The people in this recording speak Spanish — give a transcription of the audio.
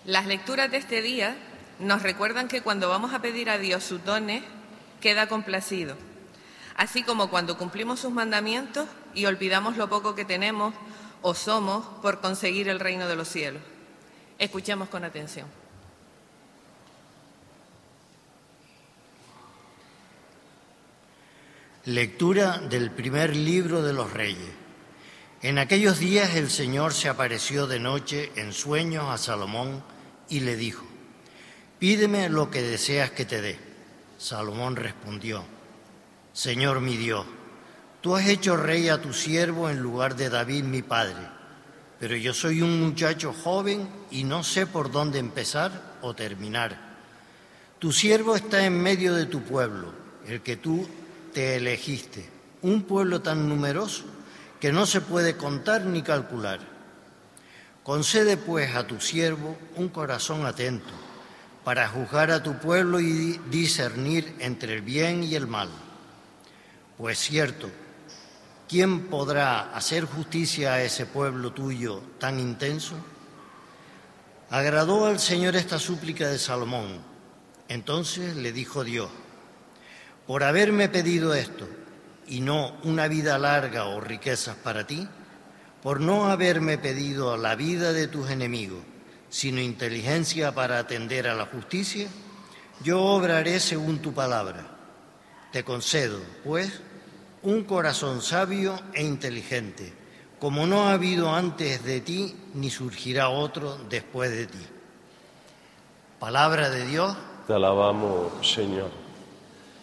Las lecturas de este día nos recuerdan que cuando vamos a pedir a Dios sus dones, queda complacido, así como cuando cumplimos sus mandamientos y olvidamos lo poco que tenemos o somos por conseguir el reino de los cielos. Escuchemos con atención. Lectura del primer libro de los Reyes. En aquellos días el Señor se apareció de noche en sueños a Salomón y le dijo: «Pídeme lo que deseas que te dé». Salomón respondió: «Señor mi Dios, tú has hecho rey a tu siervo en lugar de David mi padre, pero yo soy un muchacho joven y no sé por dónde empezar o terminar. Tu siervo está en medio de tu pueblo, el que tú te elegiste, un pueblo tan numeroso que no se puede contar ni calcular. Concede pues a tu siervo un corazón atento para juzgar a tu pueblo y discernir entre el bien y el mal. Pues cierto, ¿quién podrá hacer justicia a ese pueblo tuyo tan intenso?». Agradó al Señor esta súplica de Salomón. Entonces le dijo Dios: «Por haberme pedido esto, y no una vida larga o riquezas para ti, por no haberme pedido la vida de tus enemigos, sino inteligencia para atender a la justicia, yo obraré según tu palabra. Te concedo, pues, un corazón sabio e inteligente, como no ha habido antes de ti, ni surgirá otro después de ti». Palabra de Dios. Te alabamos, Señor.